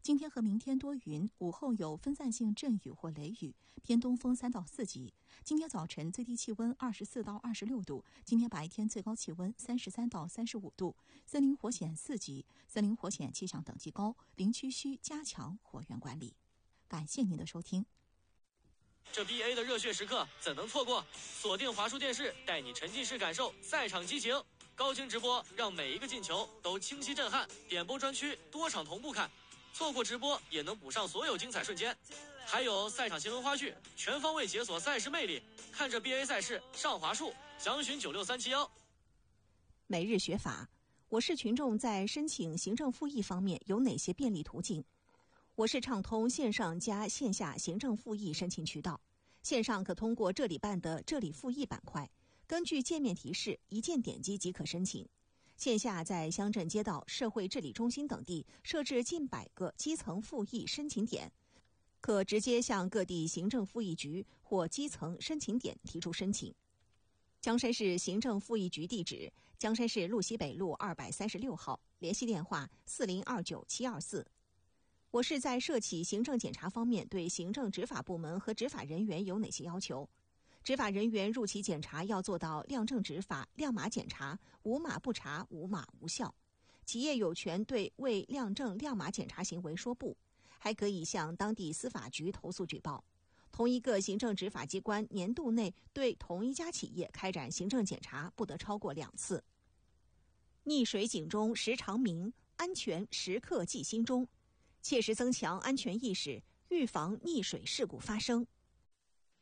今天和明天多云，午后有分散性阵雨或雷雨，偏东风3到4级。今天早晨最低气温24到26度，今天白天最高气温33到35度。森林火险4级，森林火险气象等级高，林区需加强火源管理。感谢您的收听。 这 BA 的热血时刻怎能错过？锁定华数电视，带你沉浸式感受赛场激情，高清直播让每一个进球都清晰震撼，点播专区多场同步看，错过直播也能补上所有精彩瞬间。还有赛场新闻花絮，全方位解锁赛事魅力，看着 BA 赛事上华数，详询96371。 每日学法，我市群众在申请行政复议方面有哪些便利途径？我市畅通线上加线下行政复议申请渠道。线上可通过这里办的这里复议板块，根据界面提示一键点击即可申请。线下在乡镇街道、社会治理中心等地设置近100个基层复议申请点，可直接向各地行政复议局或基层申请点提出申请。江山市行政复议局地址：江山市路西北路236号，联系电话4029-724。我市在涉企行政检查方面对行政执法部门和执法人员有哪些要求？执法人员入企检查要做到亮正执法、亮码检查，无码不查，无码无效。企业有权对未亮正亮码检查行为说不，还可以向当地司法局投诉举报。同一个行政执法机关年度内对同一家企业开展行政检查不得超过2次。溺水警钟时常鸣，安全时刻记心中，切实增强安全意识，预防溺水事故发生。